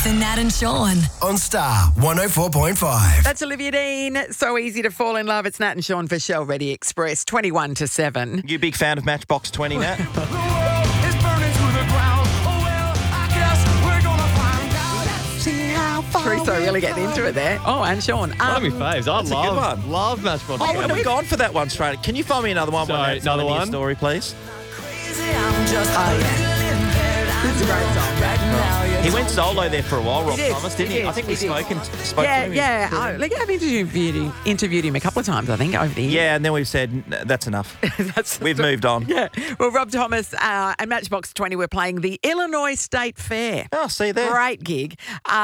Heath and Nat and Sean. On Star 104.5. That's Olivia Dean. So easy to fall in love. It's Nat and Sean for Shell Ready Express, 21 to 7. You a big fan of Matchbox 20, Nat? Truth, really getting into it there. Oh, and Sean. One of my faves. I a good one. love Matchbox. I would have gone for that one straight. Can you find me another one? Sorry, Nat's another telling me a one? story, please. Oh, yeah. This is a great song. He went solo there for a while, Rob He did, Thomas, didn't he he? did, I think we he did. spoke to him. I've interviewed him a couple of times, I think, over the years. Yeah, and then we've said, that's enough. We've moved on. Yeah. Well, Rob Thomas and Matchbox 20 were playing the Illinois State Fair. Oh, see there. Great gig.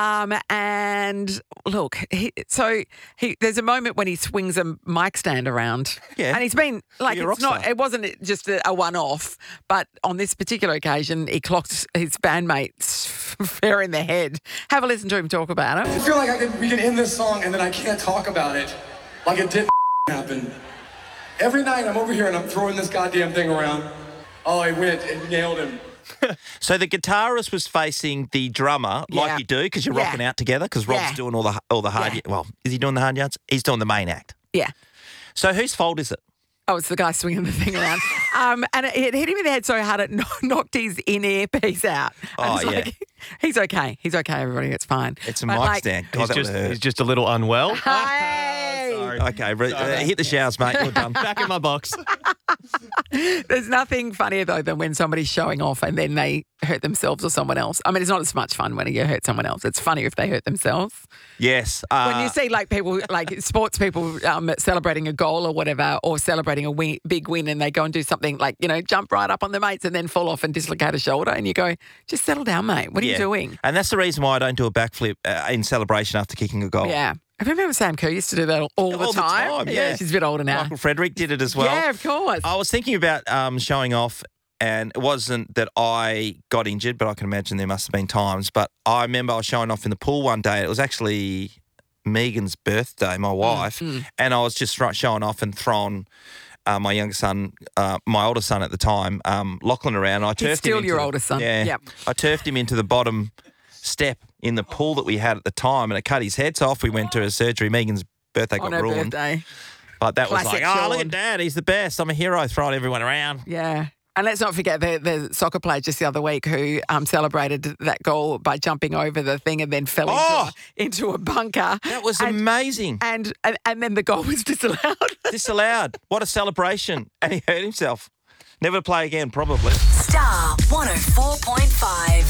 And look, there's a moment when he swings a mic stand around. Yeah. And he's been like, You're a it's rock not, star. it wasn't just a one-off, but on this particular occasion, he clocked his bandmates fair in the head. Have a listen to him talk about it. I feel like we can end this song and then I can't talk about it like it didn't happen. Every night I'm over here and I'm throwing this goddamn thing around. Oh, I went and nailed him. So the guitarist was facing the drummer, like Yeah. you do, because you're Yeah. rocking out together, because Rob's Yeah. doing all the hard Yeah. Well, is he doing the hard yards? He's doing the main act. Yeah. So whose fault is it? Oh, it's the guy swinging the thing around. And it hit him in the head so hard it knocked his in-ear piece out. And Oh, it's yeah. like, he's okay. He's okay, everybody. It's fine. It's a But, mic like, stand. God, He's just a little unwell. Hey! Sorry. Okay, hit the showers, mate. You're done. Back in my box. There's nothing funnier, though, than when somebody's showing off and then they hurt themselves or someone else. I mean, it's not as much fun when you hurt someone else. It's funny if they hurt themselves. Yes. When you see like people, like sports people celebrating a goal or whatever, or celebrating a big win, and they go and do something like, jump right up on their mates and then fall off and dislocate a shoulder, and you go, just settle down, mate. What are you doing? And that's the reason why I don't do a backflip in celebration after kicking a goal. Yeah. I remember Sam Kerr used to do that all the time. Yeah, she's a bit older now. Michael Frederick did it as well. Yeah, of course. I was thinking about showing off, and it wasn't that I got injured, but I can imagine there must have been times. But I remember I was showing off in the pool one day. It was actually Megan's birthday, my wife, and I was just showing off and throwing my younger son, my older son at the time, Lachlan around. I turfed He's still him your older son. Yeah, Yep. I turfed him into the bottom step in the pool that we had at the time, and it cut his heads off. We went to a surgery. Megan's birthday got On her ruined. birthday. But that was Classic like, oh, look Sean. at Dad, he's the best. I'm a hero, throwing everyone around. Yeah. And let's not forget the soccer player just the other week who celebrated that goal by jumping over the thing and then fell into a bunker. That was amazing. And then the goal was disallowed. Disallowed. What a celebration. And he hurt himself. Never play again, probably. Star 104.5.